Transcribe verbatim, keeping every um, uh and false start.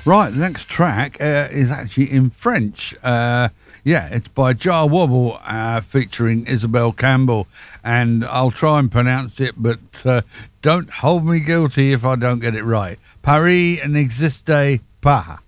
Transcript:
Right, the next track uh, is actually in French. Uh, yeah, it's by Jar Wobble uh, featuring Isabel Campbell. And I'll try and pronounce it, but uh, don't hold me guilty if I don't get it right. Paris n'existe pas.